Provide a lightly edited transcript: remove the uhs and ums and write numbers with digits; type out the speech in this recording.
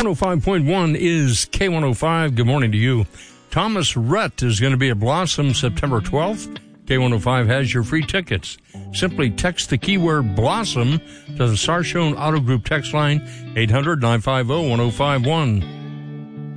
105.1 is K105. Good morning to you. Thomas Rhett is going to be at Blossom September 12th. K105 has your free tickets. Simply text the keyword Blossom to the Sarshone Auto Group text line 800-950-1051.